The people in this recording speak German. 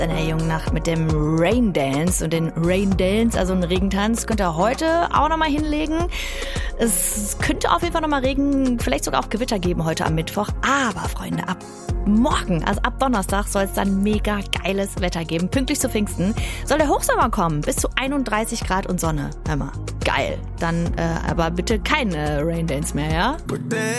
in der jungen Nacht mit dem Rain Dance und den Rain Dance, also einen Regentanz, könnt ihr heute auch nochmal hinlegen. Es könnte auf jeden Fall nochmal Regen, vielleicht sogar auch Gewitter geben heute am Mittwoch. Aber Freunde, ab morgen, also ab Donnerstag, soll es dann mega geiles Wetter geben. Pünktlich zu Pfingsten soll der Hochsommer kommen, bis zu 31 Grad und Sonne. Hör mal, geil. Dann aber bitte kein Rain Dance mehr, ja?